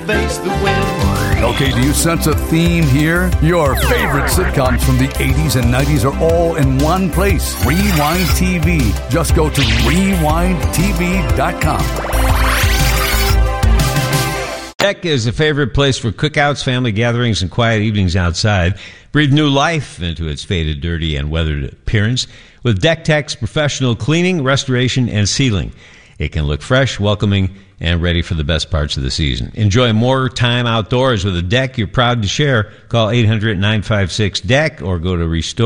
Face the wind. Okay, do you sense a theme here? Your favorite sitcoms from the 80s and 90s are all in one place. Rewind TV. Just go to rewindtv.com. Deck is a favorite place for cookouts, family gatherings, and quiet evenings outside. Breathe new life into its faded, dirty, and weathered appearance with Deck Tech's professional cleaning, restoration, and sealing. It can look fresh, welcoming, and ready for the best parts of the season. Enjoy more time outdoors with a deck you're proud to share. Call 800-956-DECK or go to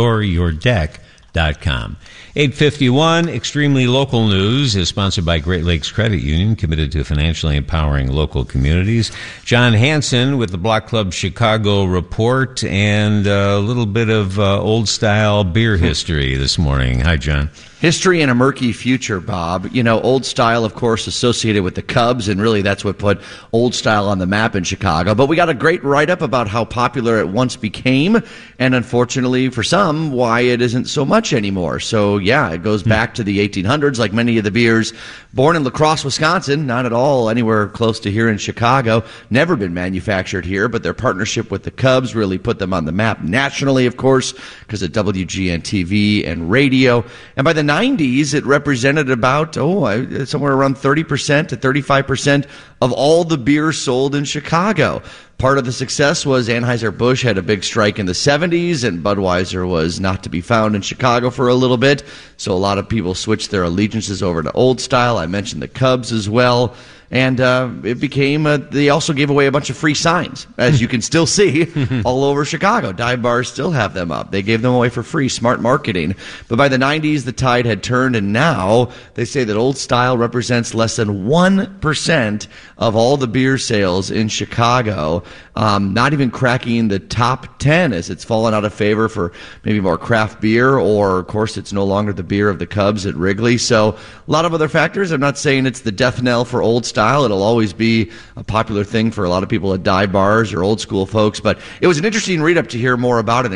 restoreyourdeck.com. 851, Extremely Local News is sponsored by Great Lakes Credit Union, committed to financially empowering local communities. John Hansen with the Block Club Chicago report and a little bit of old-style beer history this morning. Hi, John. History and a murky future, Bob. You know, Old Style, of course, associated with the Cubs, and really that's what put Old Style on the map in Chicago. But we got a great write-up about how popular it once became, and unfortunately for some, why it isn't so much anymore. So, yeah, it goes back to the 1800s, like many of the beers. Born in La Crosse, Wisconsin, not at all anywhere close to here in Chicago. Never been manufactured here, but their partnership with the Cubs really put them on the map nationally, of course, because of WGN TV and radio. And by the 90s, it represented about, somewhere around 30% to 35% of all the beer sold in Chicago. Part of the success was Anheuser-Busch had a big strike in the 70s, and Budweiser was not to be found in Chicago for a little bit. So a lot of people switched their allegiances over to Old Style. I mentioned the Cubs as well. And it became, they also gave away a bunch of free signs, as you can still see all over Chicago. Dive bars still have them up. They gave them away for free, smart marketing. But by the 90s, the tide had turned, and now they say that Old Style represents less than 1% of all the beer sales in Chicago, not even cracking the top 10 as it's fallen out of favor for maybe more craft beer, or, of course, it's no longer the beer of the Cubs at Wrigley. So a lot of other factors. I'm not saying it's the death knell for Old Style. It'll always be a popular thing for a lot of people at dive bars or old school folks. But it was an interesting read-up to hear more about it.